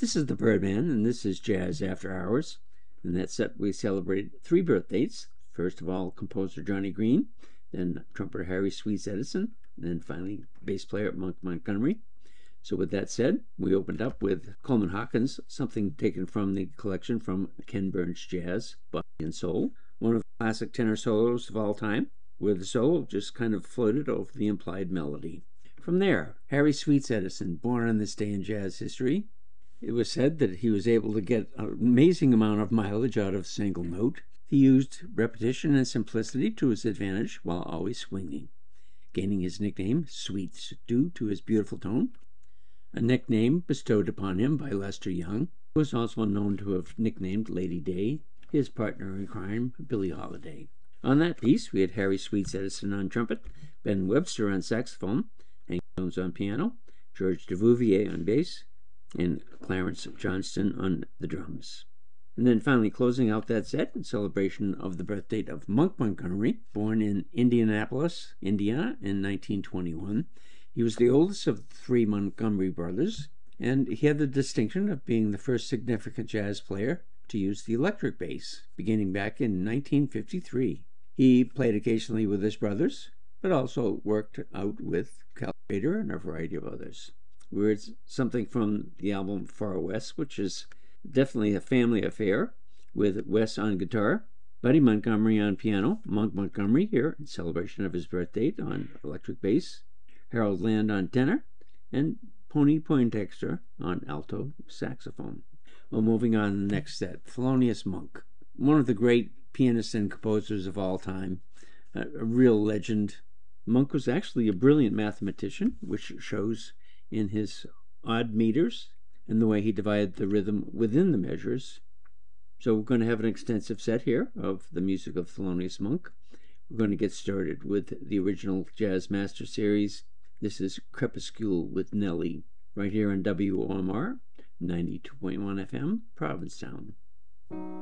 This is the Birdman, and this is Jazz After Hours. In that set, we celebrated 3 birthdays. First of all, composer Johnny Green, then trumpeter Harry Sweets Edison, and then finally bass player Monk Montgomery. So with that said, we opened up with Coleman Hawkins, something taken from the collection from Ken Burns Jazz, Body and Soul, one of the classic tenor solos of all time, where the solo just kind of floated over the implied melody. From there, Harry Sweets Edison, born on this day in jazz history. It was said that he was able to get an amazing amount of mileage out of a single note. He used repetition and simplicity to his advantage while always swinging, gaining his nickname Sweets due to his beautiful tone, a nickname bestowed upon him by Lester Young, who was also known to have nicknamed Lady Day his partner in crime, Billie Holiday. On that piece, we had Harry Sweets Edison on trumpet, Ben Webster on saxophone, Hank Jones on piano, George Duvivier on bass, and Clarence Johnston on the drums. And then finally closing out that set in celebration of the birth date of Monk Montgomery, born in Indianapolis, Indiana in 1921. He was the oldest of the 3 Montgomery brothers, and he had the distinction of being the first significant jazz player to use the electric bass, beginning back in 1953. He played occasionally with his brothers, but also worked out with Cal Tjader and a variety of others. We're something from the album Far West, which is definitely a family affair, with Wes on guitar, Buddy Montgomery on piano, Monk Montgomery here in celebration of his birth date on electric bass, Harold Land on tenor, and Pony Poindexter on alto saxophone. Well, moving on to the next set, Thelonious Monk, one of the great pianists and composers of all time, a real legend. Monk was actually a brilliant mathematician, which shows in his odd meters and the way he divided the rhythm within the measures. So we're going to have an extensive set here of the music of Thelonious Monk. We're going to get started with the original Jazz Master Series. This is Crepuscule with Nellie, right here on WOMR 92.1 FM, Provincetown.